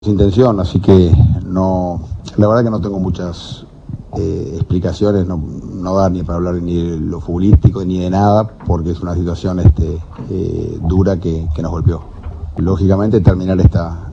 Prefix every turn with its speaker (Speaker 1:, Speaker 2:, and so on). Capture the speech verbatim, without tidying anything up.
Speaker 1: Intención, así que no, la verdad que no tengo muchas eh, explicaciones, no, no da ni para hablar ni de lo futbolístico ni de nada, porque es una situación este, eh, dura que, que nos golpeó. Lógicamente terminar esta,